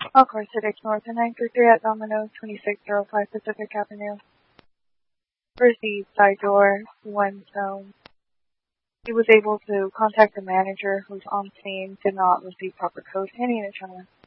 All cars to Dix North and 933 at Domino, 2605 Pacific Avenue. Received side door, one zone. He was able to contact the manager who's on scene, did not receive proper code. Any unit, gentlemen.